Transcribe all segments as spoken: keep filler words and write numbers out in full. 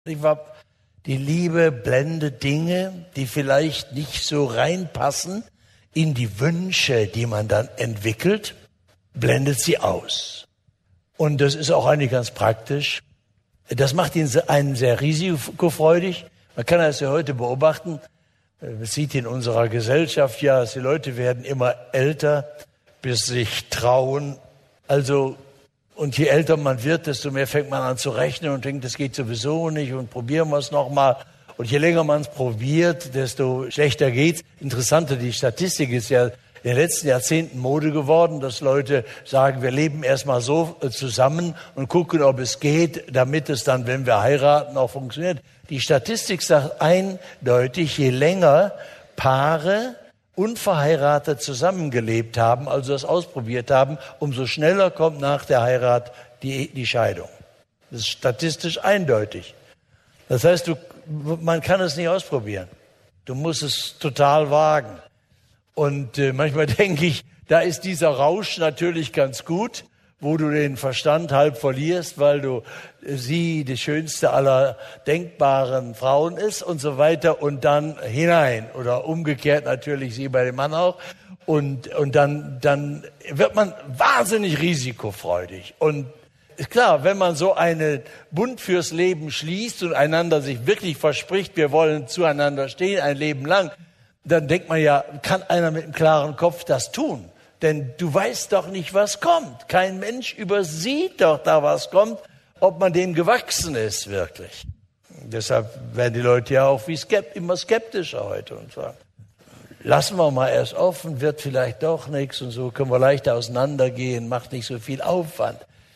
Die Liebe blendet Dinge, die vielleicht nicht so reinpassen in die Wünsche, die man dann entwickelt, blendet sie aus. Und das ist auch eigentlich ganz praktisch. Das macht ihn einen sehr risikofreudig. Man kann das ja heute beobachten. Man sieht in unserer Gesellschaft ja, dass die Leute werden immer älter, bis sich trauen. Also, und je älter man wird, desto mehr fängt man an zu rechnen und denkt, das geht sowieso nicht und probieren wir es nochmal. Und je länger man es probiert, desto schlechter geht's. Interessanter, die Statistik ist ja in den letzten Jahrzehnten Mode geworden, dass Leute sagen, wir leben erstmal so zusammen und gucken, ob es geht, damit es dann, wenn wir heiraten, auch funktioniert. Die Statistik sagt eindeutig, je länger Paare unverheiratet zusammengelebt haben, also das ausprobiert haben, umso schneller kommt nach der Heirat die, die Scheidung. Das ist statistisch eindeutig. Das heißt, du, man kann es nicht ausprobieren. Du musst es total wagen. Und äh, manchmal denke ich, da ist dieser Rausch natürlich ganz gut, wo du den Verstand halb verlierst, weil du äh, sie die schönste aller denkbaren Frauen ist und so weiter und dann hinein oder umgekehrt natürlich sie bei dem Mann auch und und dann dann wird man wahnsinnig risikofreudig und klar, wenn man so einen Bund fürs Leben schließt und einander sich wirklich verspricht, wir wollen zueinander stehen ein Leben lang, dann denkt man ja, kann einer mit einem klaren Kopf das tun? Denn du weißt doch nicht, was kommt. Kein Mensch übersieht doch da, was kommt, ob man dem gewachsen ist wirklich. Deshalb werden die Leute ja auch wie skept, immer skeptischer heute und sagen, lassen wir mal erst offen, wird vielleicht doch nichts und so können wir leichter auseinandergehen, macht nicht so viel Aufwand.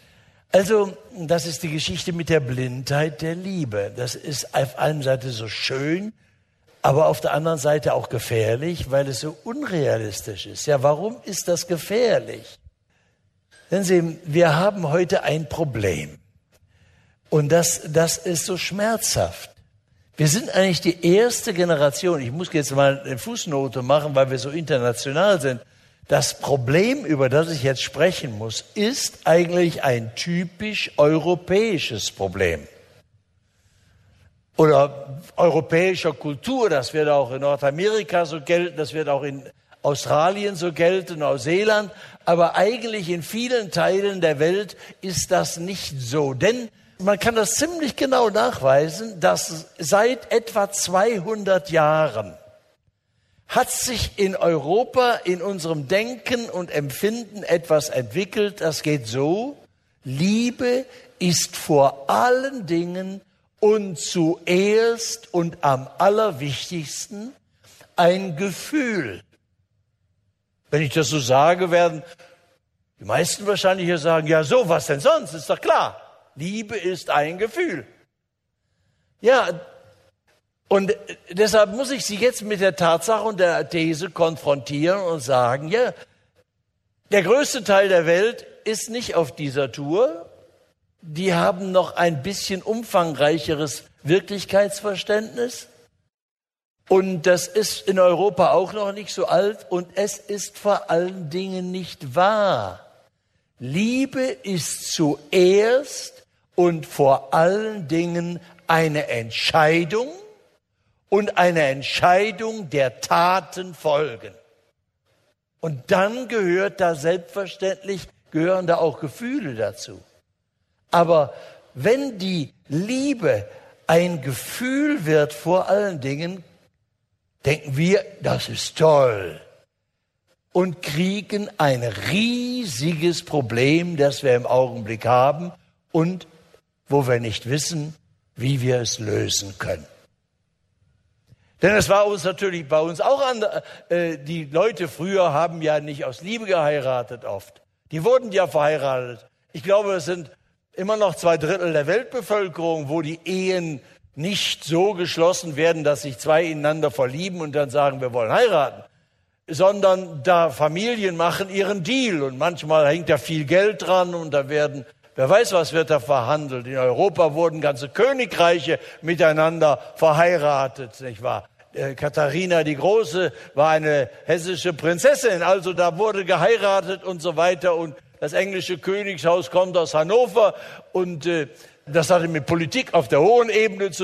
Also, das ist die Geschichte mit der Blindheit der Liebe. Das ist auf einer Seite so schön, aber auf der anderen Seite auch gefährlich, weil es so unrealistisch ist. Ja, warum ist das gefährlich? Denn Sie, wir haben heute ein Problem. Und das, das ist so schmerzhaft. Wir sind eigentlich die erste Generation, ich muss jetzt mal eine Fußnote machen, weil wir so international sind. Das Problem, über das ich jetzt sprechen muss, ist eigentlich ein typisch europäisches Problem. Oder europäischer Kultur, das wird auch in Nordamerika so gelten, das wird auch in Australien so gelten, Neuseeland. Aber eigentlich in vielen Teilen der Welt ist das nicht so. Denn man kann das ziemlich genau nachweisen, dass seit etwa zweihundert Jahren hat sich in Europa, in unserem Denken und Empfinden etwas entwickelt, das geht so: Liebe ist vor allen Dingen und zuerst und am allerwichtigsten ein Gefühl. Wenn ich das so sage, werden die meisten wahrscheinlich hier sagen, ja so, was denn sonst, ist doch klar. Liebe ist ein Gefühl. Ja, und deshalb muss ich Sie jetzt mit der Tatsache und der These konfrontieren und sagen, ja, der größte Teil der Welt ist nicht auf dieser Tour. Die haben noch ein bisschen umfangreicheres Wirklichkeitsverständnis. Und das ist in Europa auch noch nicht so alt. Und es ist vor allen Dingen nicht wahr. Liebe ist zuerst und vor allen Dingen eine Entscheidung und eine Entscheidung der Taten folgen. Und dann gehört da selbstverständlich, gehören da auch Gefühle dazu. Aber wenn die Liebe ein Gefühl wird vor allen Dingen, denken wir, das ist toll. Und kriegen ein riesiges Problem, das wir im Augenblick haben und wo wir nicht wissen, wie wir es lösen können. Denn es war uns natürlich bei uns auch an, äh, die Leute früher haben ja nicht aus Liebe geheiratet oft. Die wurden ja verheiratet. Ich glaube, es sind immer noch zwei Drittel der Weltbevölkerung, wo die Ehen nicht so geschlossen werden, dass sich zwei ineinander verlieben und dann sagen, wir wollen heiraten, sondern da Familien machen ihren Deal und manchmal hängt da viel Geld dran und da werden, wer weiß was wird da verhandelt. In Europa wurden ganze Königreiche miteinander verheiratet, nicht wahr? Katharina die Große war eine hessische Prinzessin, also da wurde geheiratet und so weiter und das englische Königshaus kommt aus Hannover und äh, Das hatte mit Politik auf der hohen Ebene zu